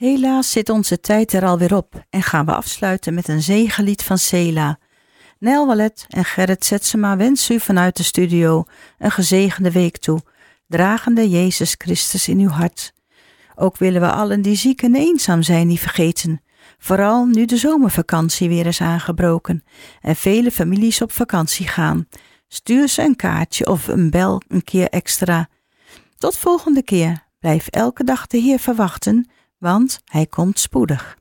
Helaas zit onze tijd er alweer op en gaan we afsluiten met een zegenlied van Sela. Nel Wallet en Gerrit Setsema wensen u vanuit de studio een gezegende week toe, dragende Jezus Christus in uw hart. Ook willen we allen die ziek en eenzaam zijn niet vergeten, vooral nu de zomervakantie weer is aangebroken en vele families op vakantie gaan. Stuur ze een kaartje of een bel een keer extra. Tot volgende keer. Blijf elke dag de Heer verwachten, want Hij komt spoedig.